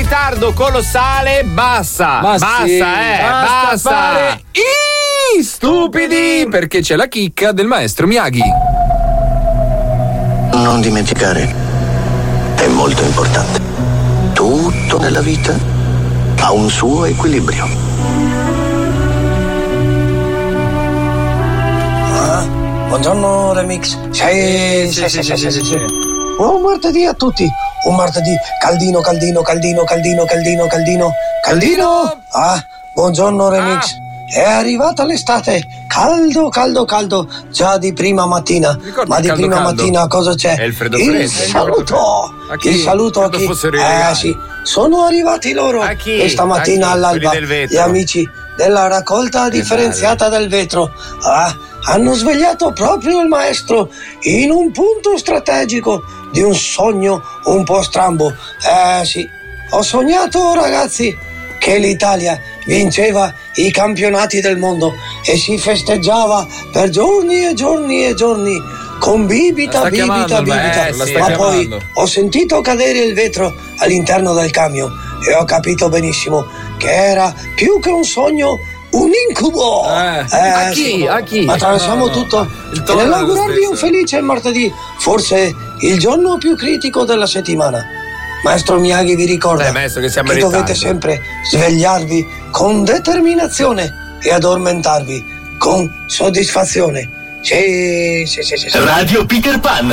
ritardo colossale, basta fare stupidi, perché c'è la chicca del maestro Miyagi. Non dimenticare, è molto importante. Tutto nella vita ha un suo equilibrio. Buongiorno Remix. Sì. Buon martedì a tutti. Un martedì caldino. Buongiorno Remix. È arrivata l'estate. Caldo. Già di prima mattina. Ma di prima mattina cosa c'è? Il saluto. Il saluto a chi? Sì. Sono arrivati loro questa mattina all'alba. Gli amici della raccolta differenziata del vetro. Hanno svegliato proprio il maestro in un punto strategico di un sogno un po' strambo. Sì, ho sognato, ragazzi, che l'Italia vinceva i campionati del mondo e si festeggiava per giorni con bibita. Ma poi ho sentito cadere il vetro all'interno del camion e ho capito benissimo che era più che un sogno, un incubo. A chi? Ma attraversiamo tutto e nell'augurarvi un felice martedì, forse il giorno più critico della settimana. Maestro Miyagi vi ricorda che dovete sempre svegliarvi con determinazione e addormentarvi con soddisfazione. Sì. Radio Peter Pan.